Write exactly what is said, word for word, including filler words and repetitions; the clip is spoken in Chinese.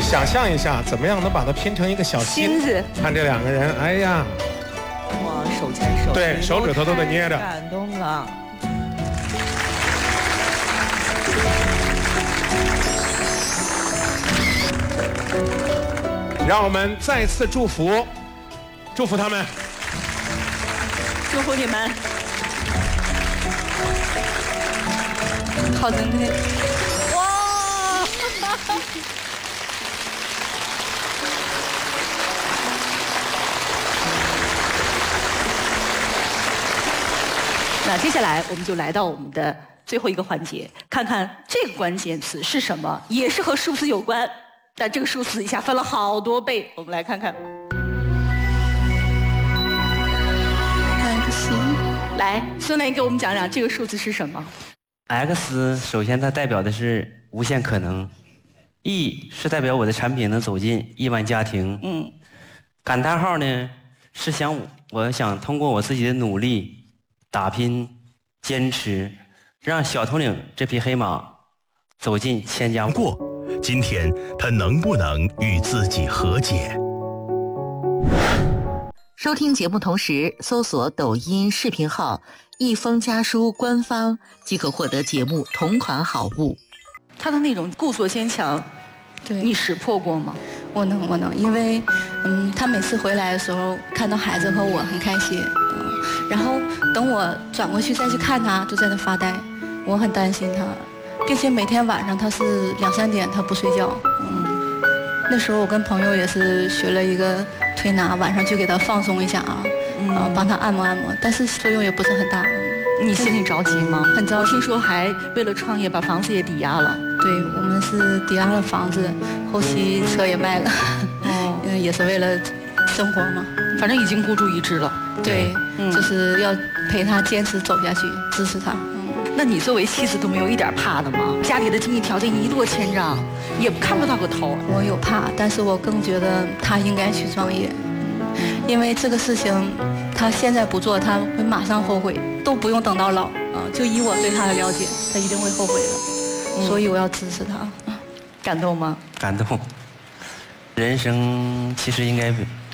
想象一下，怎么样能把它拼成一个小心子？ 看这两个人，哎呀， 哇，手牵手， 对，手指头都得捏着， 感动了。 让我们再次祝福，祝福他们， 祝福你们。好珍贵。哇！那接下来我们就来到我们的最后一个环节，看看这个关键词是什么，也是和数字有关，但这个数字一下分了好多倍，我们来看看。X， 来，孙雷给我们讲讲这个数字是什么 ？X 首先它代表的是无限可能 ，E 是代表我的产品能走进亿万家庭，嗯，感叹号呢是想我想通过我自己的努力。打拼、坚持，让小头领这匹黑马走进千家过。今天他能不能与自己和解？ 收听节目同时搜索抖音视频号“一封家书”官方，即可获得节目同款好物。 他的那种故作坚强，对你识破过吗？ 我能，我能，因为，嗯，他每次回来的时候，看到孩子和我很开心。然后等我转过去再去看他，就在那发呆，我很担心他，并且每天晚上他是两三点他不睡觉。嗯，那时候我跟朋友也是学了一个推拿，晚上就给他放松一下啊，嗯、啊，帮他按摩按摩，但是作用也不是很大。 你心里着急吗？ 很着急。 听说还为了创业把房子也抵押了。 对，我们是抵押了房子，后期车也卖了，哦，嗯，也是为了生活嘛。 反正已经孤注一掷了。 对，嗯，就是要陪他坚持走下去，支持他。 嗯，那你作为妻子都没有一点怕的吗？家里的经济条件一落千丈，也看不到个头。 我有怕，但是我更觉得他应该去创业，因为这个事情他现在不做，他会马上后悔，都不用等到老啊。就以我对他的了解，他一定会后悔的，嗯、所以我要支持他。 感动吗？ 感动。人生其实应该